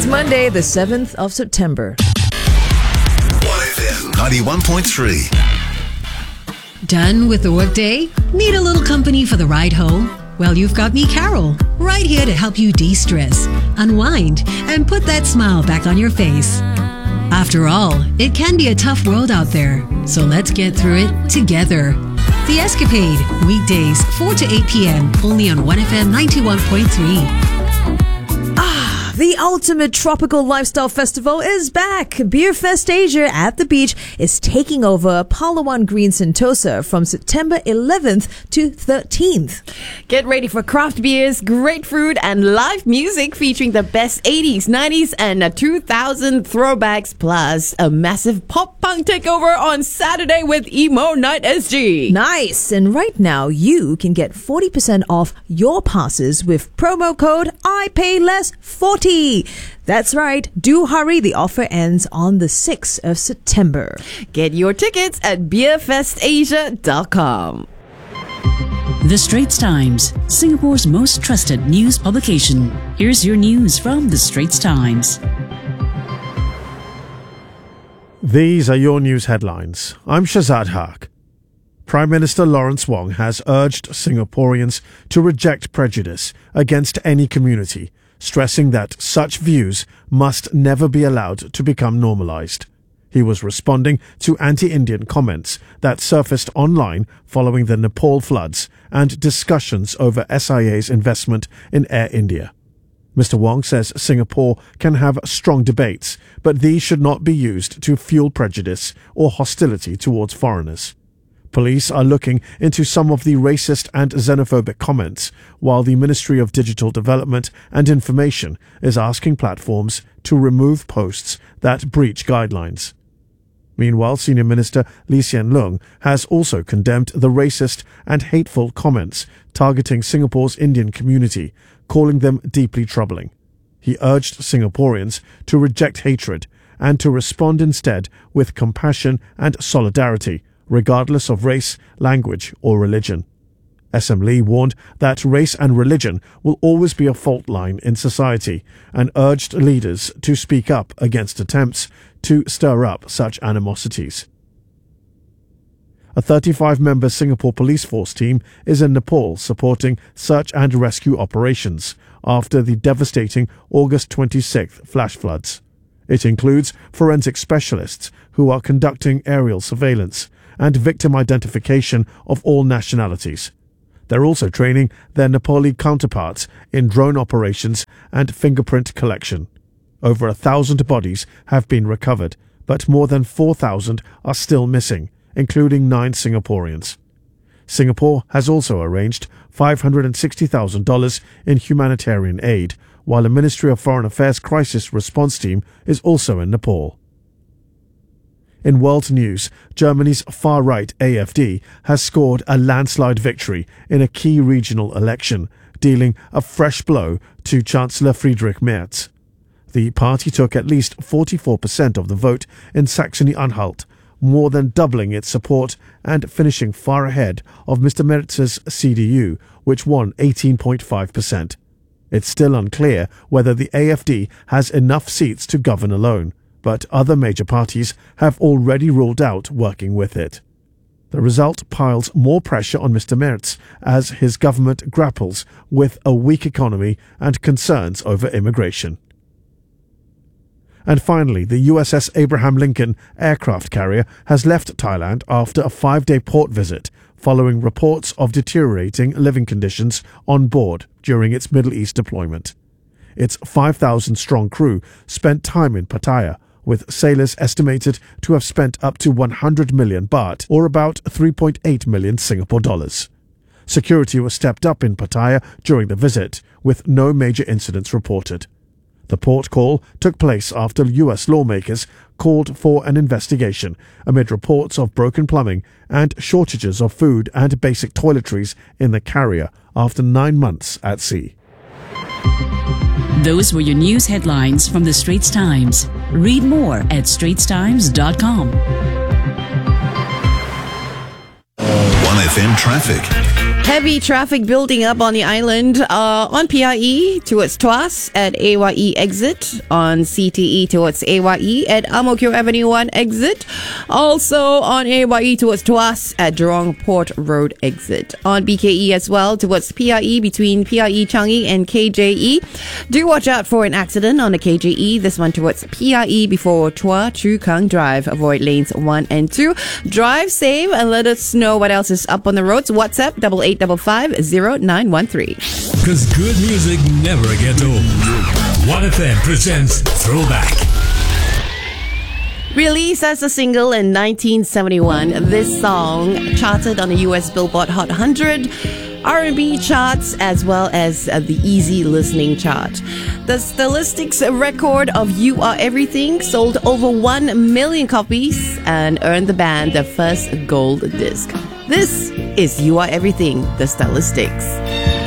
It's Monday, the 7th of September. 1FM 91.3. Done with the workday? Need a little company for the ride home? Well, you've got me, Carol, right here to help you de-stress, unwind, and put that smile back on your face. After all, it can be a tough world out there, so let's get through it together. The Escapade, weekdays 4 to 8 p.m. only on 1FM 91.3. The ultimate tropical lifestyle festival is back. Beerfest Asia at the beach is taking over Palawan Green Sentosa from September 11th to 13th. Get ready for craft beers, great food, and live music featuring the best 80s, 90s, and 2000 throwbacks, plus a massive pop-punk takeover on Saturday with Emo Night SG. Nice. And right now, you can get 40% off your passes with promo code IPAYLESS40. That's right. Do hurry. The offer ends on the 6th of September. Get your tickets at beerfestasia.com. The Straits Times, Singapore's most trusted news publication. Here's your news from The Straits Times. These are your news headlines. I'm Shazad Haq. Prime Minister Lawrence Wong has urged Singaporeans to reject prejudice against any community, stressing that such views must never be allowed to become normalized. He was responding to anti-Indian comments that surfaced online following the Nepal floods and discussions over SIA's investment in Air India. Mr. Wong says Singapore can have strong debates, but these should not be used to fuel prejudice or hostility towards foreigners. Police are looking into some of the racist and xenophobic comments, while the Ministry of Digital Development and Information is asking platforms to remove posts that breach guidelines. Meanwhile, Senior Minister Lee Hsien Loong has also condemned the racist and hateful comments targeting Singapore's Indian community, calling them deeply troubling. He urged Singaporeans to reject hatred and to respond instead with compassion and solidarity, regardless of race, language, or religion. SM Lee warned that race and religion will always be a fault line in society and urged leaders to speak up against attempts to stir up such animosities. A 35-member Singapore police force team is in Nepal supporting search and rescue operations after the devastating August 26th flash floods. It includes forensic specialists who are conducting aerial surveillance and victim identification of all nationalities. They're also training their Nepali counterparts in drone operations and fingerprint collection. Over 1,000 bodies have been recovered, but more than 4,000 are still missing, including 9 Singaporeans. Singapore has also arranged $560,000 in humanitarian aid, while a Ministry of Foreign Affairs crisis response team is also in Nepal. In world news, Germany's far-right AfD has scored a landslide victory in a key regional election, dealing a fresh blow to Chancellor Friedrich Merz. The party took at least 44% of the vote in Saxony-Anhalt, more than doubling its support and finishing far ahead of Mr. Merz's CDU, which won 18.5%. It's still unclear whether the AfD has enough seats to govern alone, but other major parties have already ruled out working with it. The result piles more pressure on Mr. Merz as his government grapples with a weak economy and concerns over immigration. And finally, the USS Abraham Lincoln aircraft carrier has left Thailand after a 5-day port visit, following reports of deteriorating living conditions on board during its Middle East deployment. Its 5,000-strong crew spent time in Pattaya, with sailors estimated to have spent up to 100 million baht, or about 3.8 million Singapore dollars. Security was stepped up in Pattaya during the visit, with no major incidents reported. The port call took place after US lawmakers called for an investigation amid reports of broken plumbing and shortages of food and basic toiletries in the carrier after 9 months at sea. Those were your news headlines from The Straits Times. Read more at straitstimes.com. 1FM traffic. Heavy traffic building up on the island on PIE towards Tuas at AYE exit, on CTE towards AYE at Ang Mo Kio Avenue 1 exit, also on AYE towards Tuas at Jurong Port Road exit, on BKE as well towards PIE between PIE Changi and KJE. Do watch out for an accident on the KJE, this one towards PIE before Tua Chu Kang Drive. Avoid lanes 1 and 2. Drive safe and let us know what else is up on the roads. WhatsApp 88550913. Because good music never gets old. 1FM presents Throwback. Released as a single in 1971, this song charted on the US Billboard Hot 100 R&B charts as well as the easy listening chart. The Stylistics record of You Are Everything sold over 1 million copies and earned the band their first gold disc. This is You Are Everything, the Stylistics.